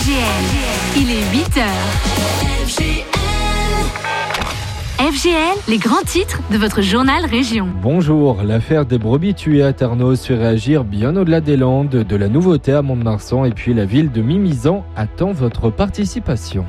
FGL, il est 8h. FGL, les grands titres de votre journal Région. Bonjour, l'affaire des brebis tuées à Tarnos fait réagir bien au-delà des Landes, de la nouveauté à Mont-de-Marsan et puis la ville de Mimizan attend votre participation.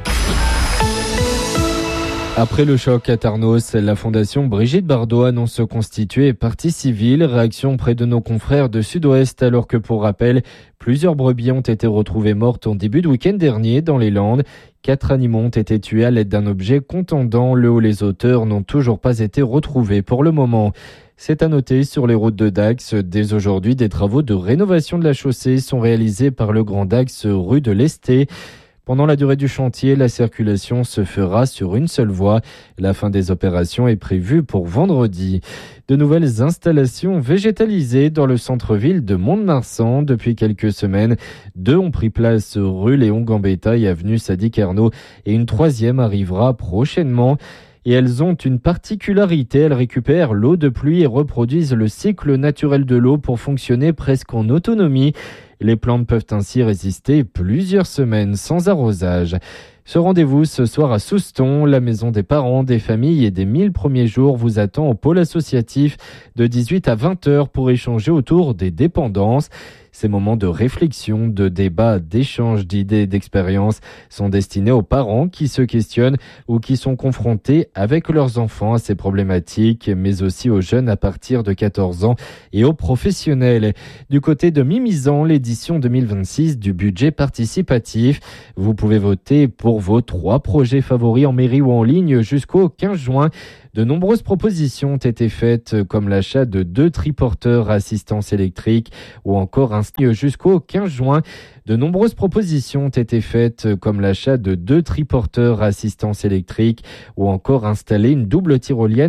Après le choc à Tarnos, la fondation Brigitte Bardot annonce se constituer partie civile. Réaction près de nos confrères de Sud-Ouest, alors que pour rappel, plusieurs brebis ont été retrouvées mortes en début de week-end dernier dans les Landes. 4 animaux ont été tués à l'aide d'un objet contondant. Les auteurs n'ont toujours pas été retrouvés pour le moment. C'est à noter, sur les routes de Dax, dès aujourd'hui, des travaux de rénovation de la chaussée sont réalisés par le Grand Dax rue de l'Esté. Pendant la durée du chantier, la circulation se fera sur une seule voie. La fin des opérations est prévue pour vendredi. De nouvelles installations végétalisées dans le centre-ville de Mont-de-Marsan. Depuis quelques semaines, 2 ont pris place rue Léon Gambetta et avenue Sadi Carnot et une 3e arrivera prochainement. Et elles ont une particularité, elles récupèrent l'eau de pluie et reproduisent le cycle naturel de l'eau pour fonctionner presque en autonomie. Les plantes peuvent ainsi résister plusieurs semaines sans arrosage. Ce rendez-vous ce soir à Souston, la maison des parents, des familles et des 1000 premiers jours vous attend au pôle associatif de 18 à 20 heures pour échanger autour des dépendances. Ces moments de réflexion, de débat, d'échange d'idées et d'expériences sont destinés aux parents qui se questionnent ou qui sont confrontés avec leurs enfants à ces problématiques, mais aussi aux jeunes à partir de 14 ans et aux professionnels. Du côté de Mimizan, l'édition 2026 du budget participatif. Vous pouvez voter pour vos 3 projets favoris en mairie ou en ligne jusqu'au 15 juin. De nombreuses propositions ont été faites, comme l'achat de 2 triporteurs à assistance électrique ou encore ainsi jusqu'au 15 juin. De nombreuses propositions ont été faites, comme l'achat de 2 triporteurs à assistance électrique ou encore installer une double tyrolienne